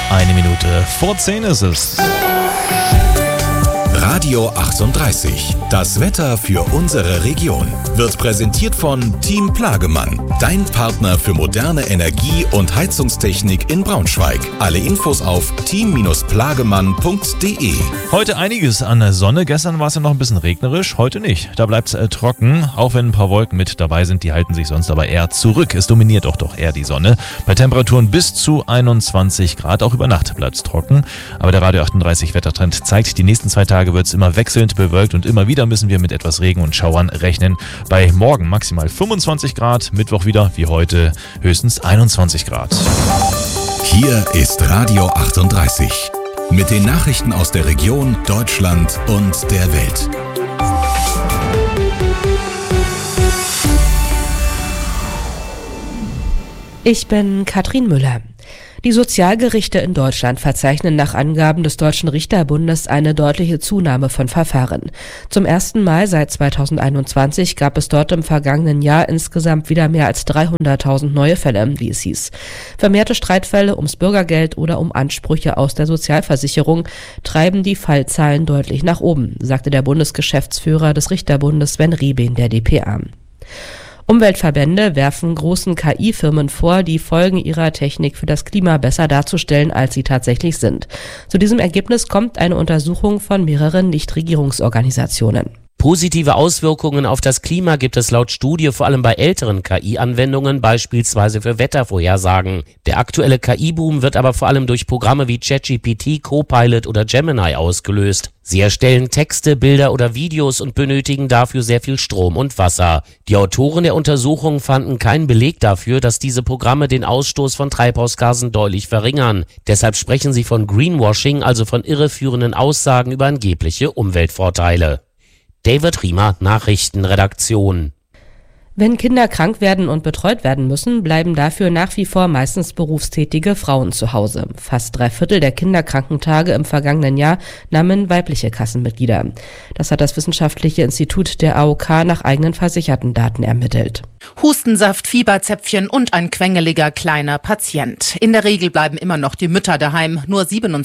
9:01 ist es. Radio 38. Das Wetter für unsere Region wird präsentiert von Team Plagemann, dein Partner für moderne Energie- und Heizungstechnik in Braunschweig. Alle Infos auf team-plagemann.de. Heute einiges an Sonne. Gestern war es ja noch ein bisschen regnerisch, heute nicht. Da bleibt es trocken, auch wenn ein paar Wolken mit dabei sind. Die halten sich sonst aber eher zurück. Es dominiert doch eher die Sonne. Bei Temperaturen bis zu 21 Grad. Auch über Nacht bleibt es trocken. Aber der Radio 38 Wettertrend zeigt, die nächsten 2 Tage wird es immer wechselnd bewölkt und immer wieder müssen wir mit etwas Regen und Schauern rechnen. Bei morgen maximal 25 Grad, Mittwoch wieder wie heute höchstens 21 Grad. Hier ist Radio 38 mit den Nachrichten aus der Region, Deutschland und der Welt. Ich bin Katrin Müller. Die Sozialgerichte in Deutschland verzeichnen nach Angaben des Deutschen Richterbundes eine deutliche Zunahme von Verfahren. Zum ersten Mal seit 2021 gab es dort im vergangenen Jahr insgesamt wieder mehr als 300.000 neue Fälle, wie es hieß. Vermehrte Streitfälle ums Bürgergeld oder um Ansprüche aus der Sozialversicherung treiben die Fallzahlen deutlich nach oben, sagte der Bundesgeschäftsführer des Richterbundes Sven Riebing der dpa. Umweltverbände werfen großen KI-Firmen vor, die Folgen ihrer Technik für das Klima besser darzustellen, als sie tatsächlich sind. Zu diesem Ergebnis kommt eine Untersuchung von mehreren Nichtregierungsorganisationen. Positive Auswirkungen auf das Klima gibt es laut Studie vor allem bei älteren KI-Anwendungen, beispielsweise für Wettervorhersagen. Der aktuelle KI-Boom wird aber vor allem durch Programme wie ChatGPT, Copilot oder Gemini ausgelöst. Sie erstellen Texte, Bilder oder Videos und benötigen dafür sehr viel Strom und Wasser. Die Autoren der Untersuchung fanden keinen Beleg dafür, dass diese Programme den Ausstoß von Treibhausgasen deutlich verringern. Deshalb sprechen sie von Greenwashing, also von irreführenden Aussagen über angebliche Umweltvorteile. David Riemer, Nachrichtenredaktion. Wenn Kinder krank werden und betreut werden müssen, bleiben dafür nach wie vor meistens berufstätige Frauen zu Hause. Fast 3/4 der Kinderkrankentage im vergangenen Jahr nahmen weibliche Kassenmitglieder. Das hat das Wissenschaftliche Institut der AOK nach eigenen Versichertendaten ermittelt. Hustensaft, Fieberzäpfchen und ein quengeliger kleiner Patient. In der Regel bleiben immer noch die Mütter daheim. Nur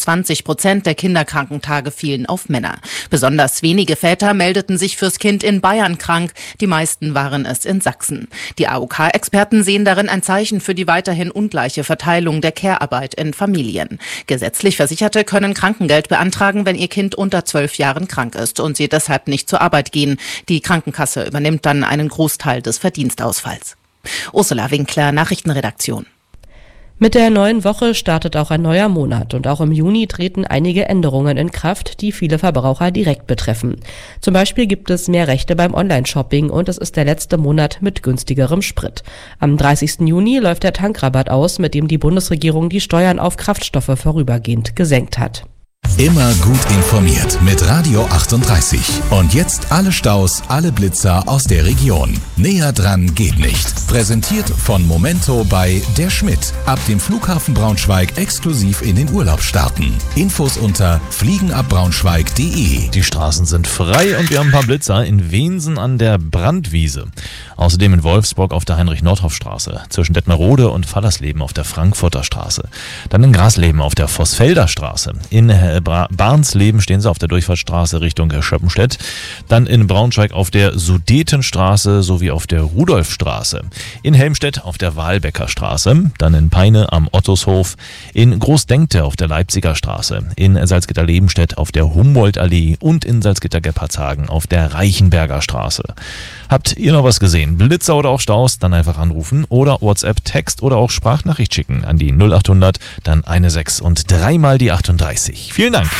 27% der Kinderkrankentage fielen auf Männer. Besonders wenige Väter meldeten sich fürs Kind in Bayern krank. Die meisten waren es in Sachsen. Die AOK-Experten sehen darin ein Zeichen für die weiterhin ungleiche Verteilung der Care-Arbeit in Familien. Gesetzlich Versicherte können Krankengeld beantragen, wenn ihr Kind unter 12 Jahren krank ist und sie deshalb nicht zur Arbeit gehen. Die Krankenkasse übernimmt dann einen Großteil des Verdienstausfalls. Ursula Winkler, Nachrichtenredaktion. Mit der neuen Woche startet auch ein neuer Monat und auch im Juni treten einige Änderungen in Kraft, die viele Verbraucher direkt betreffen. Zum Beispiel gibt es mehr Rechte beim Online-Shopping und es ist der letzte Monat mit günstigerem Sprit. Am 30. Juni läuft der Tankrabatt aus, mit dem die Bundesregierung die Steuern auf Kraftstoffe vorübergehend gesenkt hat. Immer gut informiert mit Radio 38. Und jetzt alle Staus, alle Blitzer aus der Region. Näher dran geht nicht. Präsentiert von Momento bei Der Schmidt. Ab dem Flughafen Braunschweig exklusiv in den Urlaub starten. Infos unter fliegenabbraunschweig.de. Die Straßen sind frei und wir haben ein paar Blitzer in Wensen an der Brandwiese. Außerdem in Wolfsburg auf der Heinrich-Nordhoff-Straße. Zwischen Detmerode und Fallersleben auf der Frankfurter Straße. Dann in Grasleben auf der Vossfelder Straße. In Barnsleben stehen sie auf der Durchfahrtsstraße Richtung Schöppenstedt. Dann in Braunschweig auf der Sudetenstraße sowie auf der Rudolfstraße. In Helmstedt auf der Wahlbecker Straße. Dann in Peine am Ottushof. In Großdenkte auf der Leipziger Straße. In Salzgitter-Lebenstedt auf der Humboldt-Allee und in Salzgitter-Geppardshagen auf der Reichenberger Straße. Habt ihr noch was gesehen? Blitzer oder auch Staus? Dann einfach anrufen oder WhatsApp, Text oder auch Sprachnachricht schicken an die 0800, dann 16 und 3 mal die 38. Vielen Dank.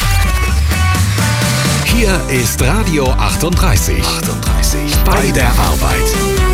Hier ist Radio 38. Bei der Arbeit.